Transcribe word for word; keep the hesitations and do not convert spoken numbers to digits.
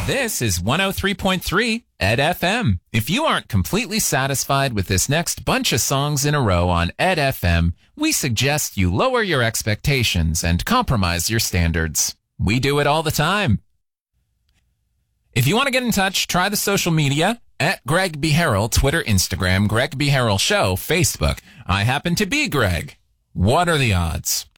This is one oh three point three Ed F M. If you aren't completely satisfied with this next bunch of songs in a row on Ed F M, we suggest you lower your expectations and compromise your standards. We do it all the time. If you want to get in touch, try the social media at Greg B. Harrell, Twitter, Instagram, Greg B. Harrell Show, Facebook. I happen to be Greg. What are the odds?